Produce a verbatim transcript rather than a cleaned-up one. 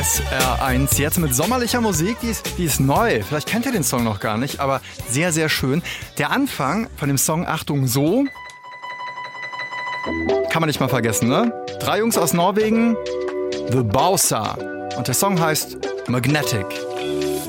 S R eins. Jetzt mit sommerlicher Musik, die ist, die ist neu. Vielleicht kennt ihr den Song noch gar nicht, aber sehr, sehr schön. Der Anfang von dem Song Achtung so kann man nicht mal vergessen, ne? Drei Jungs aus Norwegen, The Bausa. Und der Song heißt Magnetic.